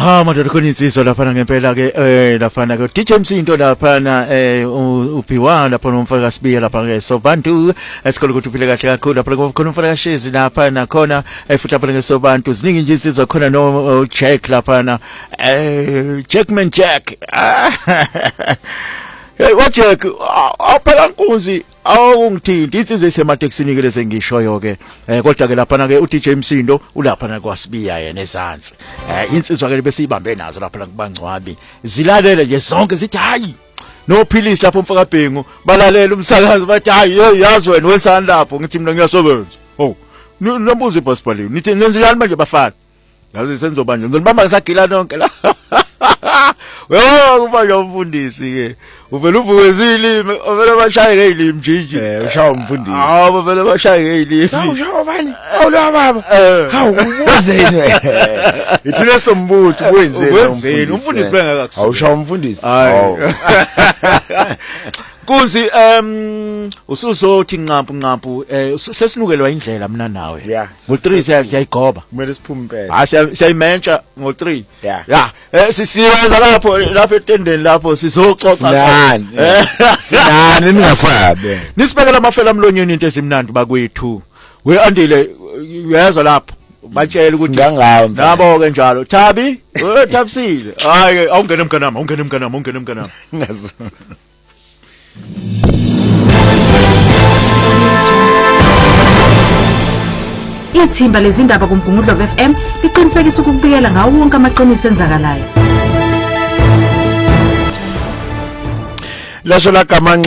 Madod khona insizwa laphana ngempela ke laphana ke DJ Msindo laphana uphiwa lapha nomfaka sibiya lapha ke Sobantu esikole ukuthi uphile kahle kakhulu lapha khona umfaka Shezi laphana khona futhi lapha ke Sobantu ziningi nje insizwa khona no Jack laphana Jackman Jack hey what Jack aphela nkunzi awungithinti insizwe isemateksini ke lese ngishoyo ke kodwa ke lapha ke uDJ Msindo ulapha kwaSibiya yena ezantsi insizwa ke bese ibambe nazo lapha kubangcwabi zilalele nje zonke zithi hayi nophilisi lapho umfaka Bhengu balalela umsakazi bathi hayi yazi wena wensani lapho ngithi mina ngiyasebenza oh nombuzo ibhasiphalini nithi nenzilani manje bafana yazi senzoba nje ngizobamba ngisagila nonke la wewe kuba umfundisi ke uvela uvukezile uvela bashaye ngeilimi njinji ushaya umfundisi hawo uvela bashaye ngeilimi ushaya bani awula baba hawu ubuzeni ithina sombutho wenzeni umfundisi bengaka awushaya umfundisi Kunzi usuzothi nqampu sesinukelwa indlela mina nawe ngo3 siyayigoba kumele siphume impela siyayimentsha ngo3 ya sisiyenza lapho etendeni lapho sizoxoxa sinani ningasabe nisibekela amafela amlonyeni into ezimnandi bakwethu we andile uyezwa lapho batshela ukuthi nabo ke njalo Thabi Thabisile hayi awungene emkanami ngazo Ithimba lezindaba kuMgungundlo FM liqinisekisa ukubikela ngawo wonke amaqiniso enzakalayo. Lasho la